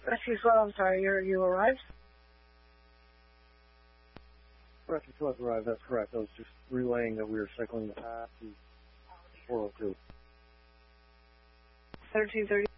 Rescue 12, I'm sorry, you arrived? Rescue 12 arrived, that's correct. I was just relaying that we were cycling the path to 402. 1330.